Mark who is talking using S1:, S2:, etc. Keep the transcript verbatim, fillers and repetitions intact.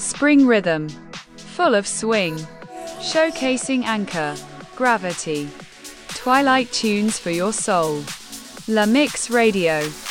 S1: Spring rhythm, full of swing, showcasing anchor, gravity, twilight tunes for your soul. La Mix Radio.